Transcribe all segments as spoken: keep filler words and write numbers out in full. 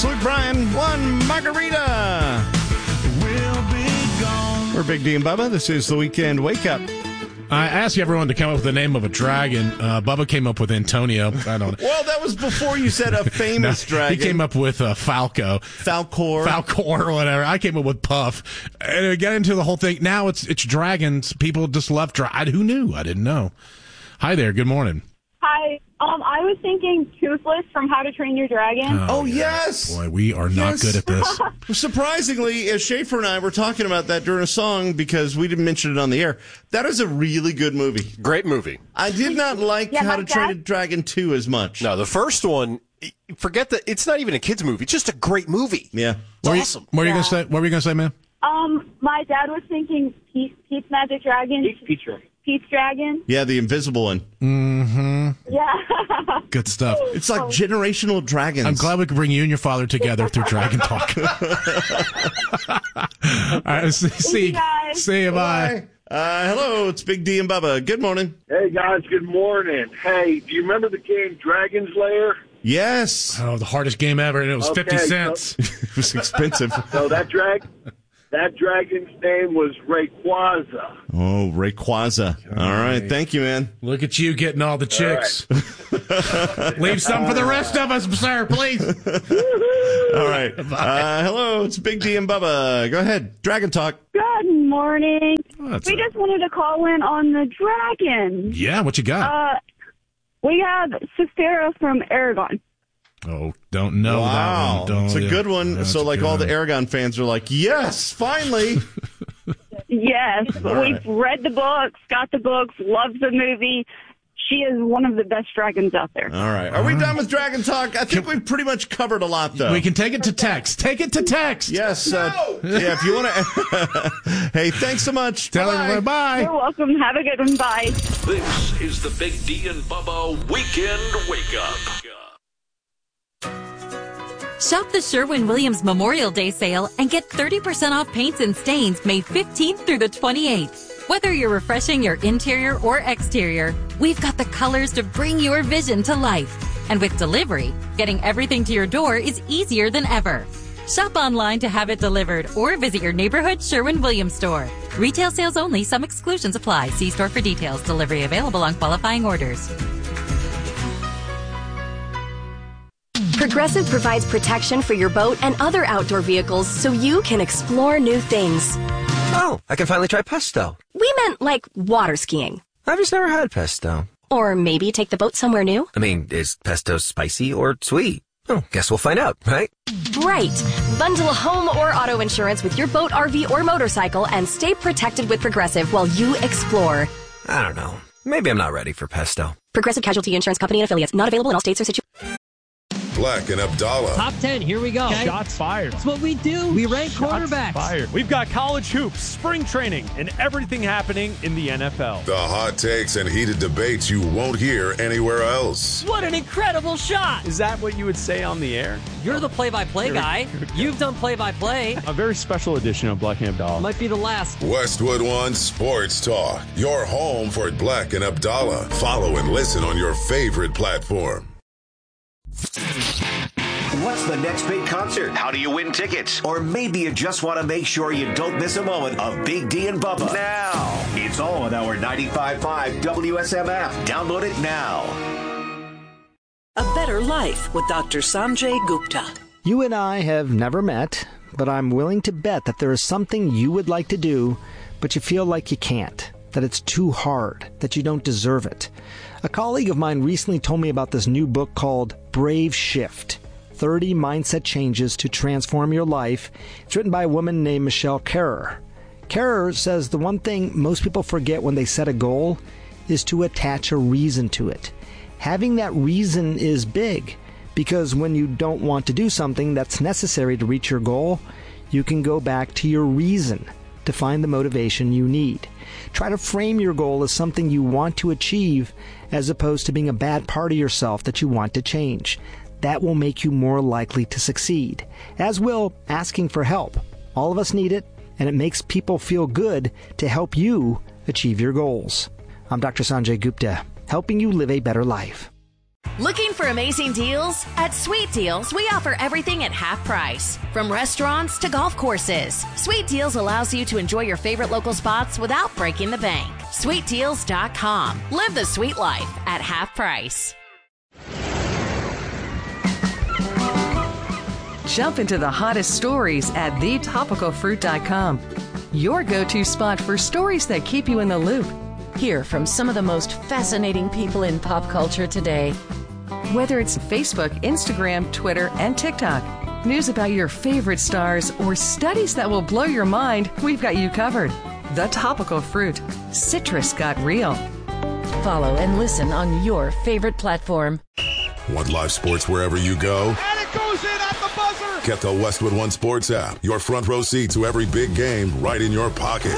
It's Luke Bryan, one margarita. We'll be gone. We're Big D and Bubba. This is the Weekend Wake Up. I asked everyone to come up with the name of a dragon. Uh, Bubba came up with Antonio. I don't know. Well, that was before you said a famous no, dragon. He came up with uh, Falco. Falcor. Falcor or whatever. I came up with Puff. And we get into the whole thing. Now it's it's dragons. People just love dragons. Who knew? I didn't know. Hi there. Good morning. Hi. Um, I was thinking Toothless from How to Train Your Dragon. Oh, oh yes. Boy, we are not yes. good at this. Surprisingly, as Schaefer and I were talking about that during a song because we didn't mention it on the air, that is a really good movie. Great movie. I did not like yeah, How to dad- Train a Dragon two as much. No, the first one, forget that. It's not even a kid's movie. It's just a great movie. Yeah. It's what awesome. You, what were you yeah. going to say? What were you going to say, man? Um, my dad was thinking Pete's, Pete's Magic Dragon. Pete's, Pete's Dragon. Pete's Dragon. Yeah, the invisible one. Mm-hmm. Yeah. Good stuff. It's like generational dragons. I'm glad we could bring you and your father together through Dragon Talk. All right, see, see you guys. See you, bye. Bye. Uh, hello, it's Big D and Bubba. Good morning. Hey, guys, good morning. Hey, do you remember the game Dragon's Lair? Yes. Oh, the hardest game ever, and it was Okay, fifty cents. so- It was expensive. So that drag, that dragon's name was Rayquaza. Oh, Rayquaza. All right. Thank you, man. Look at you getting all the chicks. Leave some for the rest of us, sir, please. All right. Uh, hello, it's Big D and Bubba. Go ahead. Dragon Talk. Good morning. Oh, that's we a- just wanted to call in on the dragon. Yeah, what you got? Uh, we have Cythera from Aragon. oh, don't know that Wow. one. Don't, It's a yeah. good one. That's so, like, good. all the Aragon fans are like, yes, finally. Yes, All we've right. read the books, got the books, loved the movie. She is one of the best dragons out there. All right. Are we done with Dragon Talk? I think we've pretty much covered a lot, though. We can take it to text. Take it to text. Yes. Uh, yeah, if you want to. Hey, thanks so much. Tell Bye. everybody bye. You're welcome. Have a good one. Bye. This is the Big D and Bubba Weekend Wake Up. Shop the Sherwin-Williams Memorial Day sale and get thirty percent off paints and stains May fifteenth through the twenty-eighth. Whether you're refreshing your interior or exterior, we've got the colors to bring your vision to life. And with delivery, getting everything to your door is easier than ever. Shop online to have it delivered or visit your neighborhood Sherwin-Williams store. Retail sales only. Some exclusions apply. See store for details. Delivery available on qualifying orders. Progressive provides protection for your boat and other outdoor vehicles so you can explore new things. Oh, I can finally try pesto. We meant like water skiing. I've just never had pesto. Or maybe take the boat somewhere new. I mean, is pesto spicy or sweet? Oh, guess we'll find out, right? Right. Bundle home or auto insurance with your boat, R V, or motorcycle and stay protected with Progressive while you explore. I don't know. Maybe I'm not ready for pesto. Progressive Casualty Insurance Company and Affiliates. Not available in all states or situations. Black and Abdallah. Top ten, here we go. Okay. Shots fired. That's what we do. We rank Shots quarterbacks. Fired. We've got college hoops, spring training, and everything happening in the N F L. The hot takes and heated debates you won't hear anywhere else. What an incredible shot. Is that what you would say on the air? You're the play-by-play You're, guy. you're You've done play-by-play. A very special edition of Black and Abdallah. Might be the last. Westwood One Sports Talk. Your home for Black and Abdallah. Follow and listen on your favorite platform. What's the next big concert? How do you win tickets? Or maybe you just want to make sure you don't miss a moment of Big D and Bubba. Now, it's all on our ninety-five point five W S M app. Download it now. A Better Life with Doctor Sanjay Gupta. You and I have never met, but I'm willing to bet that there is something you would like to do, but you feel like you can't, that it's too hard, that you don't deserve it. A colleague of mine recently told me about this new book called Brave Shift, thirty Mindset Changes to Transform Your Life. It's written by a woman named Michelle Kerrer. Kerrer says the one thing most people forget when they set a goal is to attach a reason to it. Having that reason is big, because when you don't want to do something that's necessary to reach your goal, you can go back to your reason to find the motivation you need. Try to frame your goal as something you want to achieve as opposed to being a bad part of yourself that you want to change. That will make you more likely to succeed, as will asking for help. All of us need it, and it makes people feel good to help you achieve your goals. I'm Doctor Sanjay Gupta, helping you live a better life. Looking for amazing deals? At Sweet Deals, we offer everything at half price. From restaurants to golf courses, Sweet Deals allows you to enjoy your favorite local spots without breaking the bank. sweet deals dot com. Live the sweet life at half price. Jump into the hottest stories at the topical fruit dot com. Your go-to spot for stories that keep you in the loop. Hear from some of the most fascinating people in pop culture today. Whether it's Facebook, Instagram, Twitter, and TikTok, news about your favorite stars, or studies that will blow your mind, we've got you covered. The Topical Fruit. Citrus got real. Follow and listen on your favorite platform. Want live sports wherever you go? And it goes in at the buzzer! Get the Westwood One Sports app. Your front row seat to every big game right in your pocket.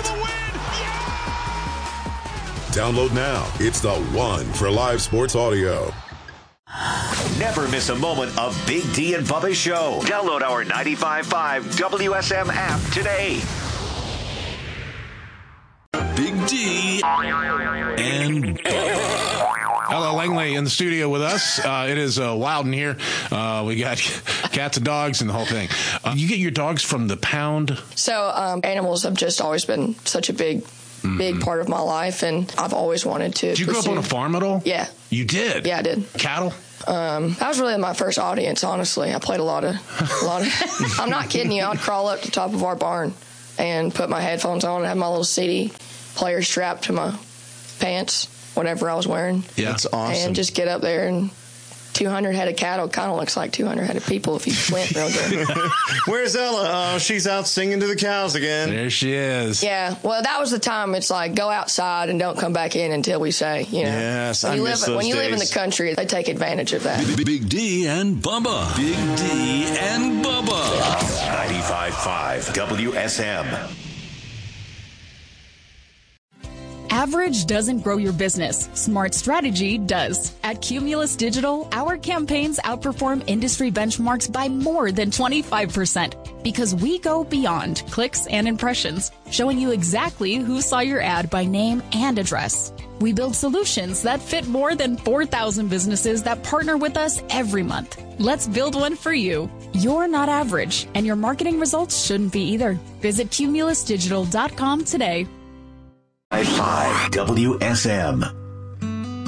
Download now. It's the one for live sports audio. Never miss a moment of Big D and Bubba's show. Download our ninety-five point five W S M app today. Big D and Bubba. Hello, Langley in the studio with us. Uh, it is uh, wild in here. Uh, we got cats and dogs and the whole thing. Uh, you get your dogs from the pound? So um, animals have just always been such a big, mm-hmm. big part of my life, and I've always wanted to. Did you pursue. grow up on a farm at all? Yeah. You did? Yeah, I did. Cattle? Um, that was really my first audience, honestly. I played a lot of, a lot of. I'm not kidding you. I'd crawl up to the top of our barn and put my headphones on and have my little C D player strapped to my pants, whatever I was wearing. Yeah, that's awesome. And just get up there, and two hundred head of cattle kind of looks like two hundred head of people if you squint real good. Where's Ella? Oh, she's out singing to the cows again. There she is. Yeah, well, that was the time. It's like, go outside and don't come back in until we say, you know. Yes, when I you miss live, those When you days. live in the country, they take advantage of that. Big, Big D and Bubba. Big D and Bubba. ninety-five point five W S M. Average doesn't grow your business. Smart strategy does. At Cumulus Digital, our campaigns outperform industry benchmarks by more than twenty-five percent because we go beyond clicks and impressions, showing you exactly who saw your ad by name and address. We build solutions that fit more than four thousand businesses that partner with us every month. Let's build one for you. You're not average, and your marketing results shouldn't be either. Visit cumulus digital dot com today. five W S M.